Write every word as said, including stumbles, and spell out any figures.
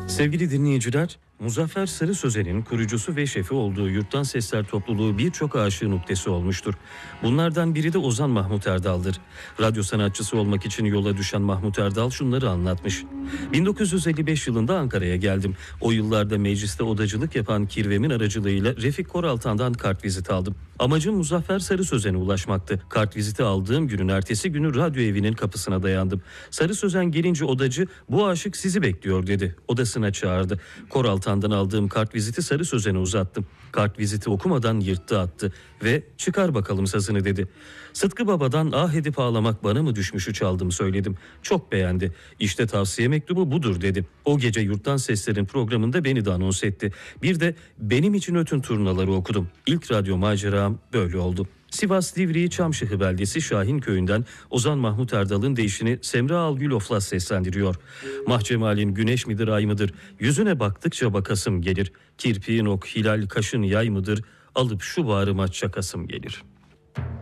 Sevgili dinleyiciler, Muzaffer Sarı Sözen'in kurucusu ve şefi olduğu Yurttan Sesler topluluğu birçok aşığın nuktesi olmuştur. Bunlardan biri de Ozan Mahmut Erdal'dır. Radyo sanatçısı olmak için yola düşen Mahmut Erdal şunları anlatmış. bin dokuz yüz elli beş yılında Ankara'ya geldim. O yıllarda mecliste odacılık yapan Kirvem'in aracılığıyla Refik Koraltan'dan kartvizit aldım. Amacım Muzaffer Sarı Sözen'e ulaşmaktı. Kartviziti aldığım günün ertesi günü radyo evinin kapısına dayandım. Sarı Sözen gelince odacı, "Bu aşık sizi bekliyor," dedi. Odasına çağırdı. Koraltan'dan aldığım kartviziti Sarı Sözen'e uzattım. Kartviziti okumadan yırttı attı ve "Çıkar bakalım sazını," dedi. Sıtkı Baba'dan "Ah edip ağlamak bana mı düşmüş'ü çaldım söyledim. Çok beğendi. İşte tavsiye mektubu budur," dedi. O gece Yurttan Sesler'in programında beni de anons etti. Bir de "Benim için ötün turnaları" okudum. İlk radyo maceram böyle oldu. Sivas Divriği Çamşıhı beldesi Şahin köyünden Ozan Mahmut Erdal'ın deyişini Semra Algül Oflas seslendiriyor. "Mahcemalin güneş midir ay mıdır? Yüzüne baktıkça bakasım gelir. Kirpiğin ok hilal kaşın yay mıdır? Alıp şu bağrıma çakasım gelir."